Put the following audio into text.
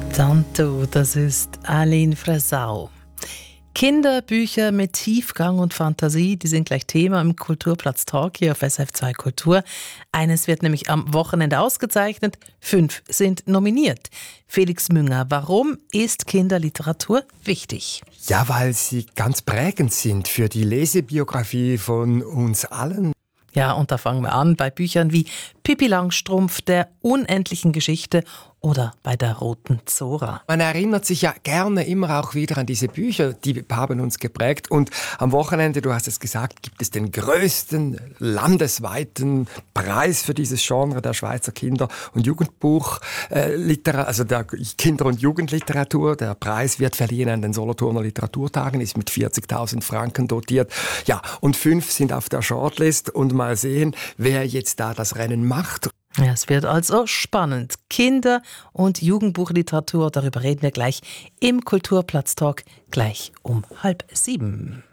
Tanto, das ist Aline Fresau. Kinderbücher mit Tiefgang und Fantasie, die sind gleich Thema im Kulturplatz Talk hier auf SRF2 Kultur. Eines wird nämlich am Wochenende ausgezeichnet, 5 sind nominiert. Felix Münger, warum ist Kinderliteratur wichtig? Ja, weil sie ganz prägend sind für die Lesebiografie von uns allen. Ja, und da fangen wir an bei Büchern wie Pippi Langstrumpf, der unendlichen Geschichte oder bei der Roten Zora. Man erinnert sich ja gerne immer auch wieder an diese Bücher, die haben uns geprägt. Und am Wochenende, du hast es gesagt, gibt es den größten landesweiten Preis für dieses Genre der Schweizer Kinder- und Jugendbuchliteratur, also der Kinder- und Jugendliteratur. Der Preis wird verliehen an den Solothurner Literaturtagen, ist mit 40.000 Franken dotiert. Ja, und 5 sind auf der Shortlist und mal sehen, wer jetzt da das Rennen macht. Ja, es wird also spannend. Kinder- und Jugendbuchliteratur, darüber reden wir gleich im Kulturplatz-Talk, gleich um 6:30.